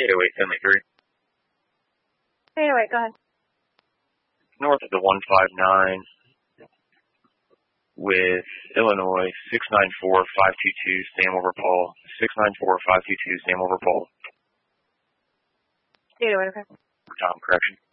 808, Finley 3. 808, go ahead. North of the 159 with Illinois 694-522, Sam over Paul. 694-522, Sam over Paul. 808, okay. Tom, correction.